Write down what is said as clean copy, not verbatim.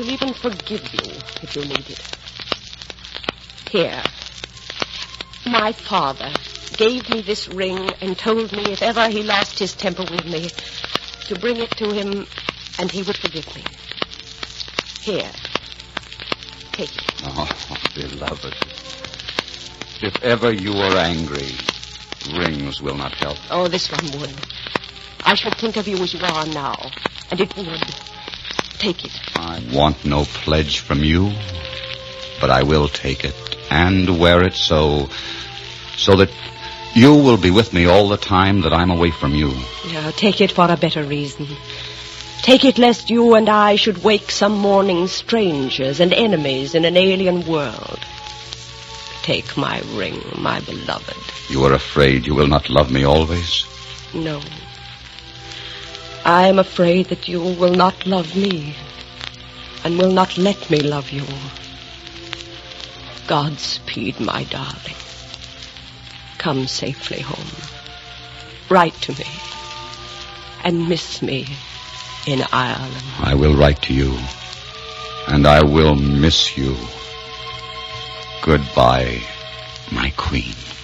I'll even forgive you if you need it. Here. My father gave me this ring and told me if ever he lost his temper with me, to bring it to him and he would forgive me. Here. Take it. Oh, beloved. If ever you are angry, rings will not help. Oh, this one would. I should think of you as you are now, and it would. Take it. I want no pledge from you, but I will take it and wear it so that you will be with me all the time that I'm away from you. Yeah, take it for a better reason. Take it lest you and I should wake some morning strangers and enemies in an alien world. Take my ring, my beloved. You are afraid you will not love me always? No. I am afraid that you will not love me and will not let me love you. Godspeed, my darling. Come safely home. Write to me and miss me in Ireland. I will write to you, and I will miss you. Goodbye, my queen.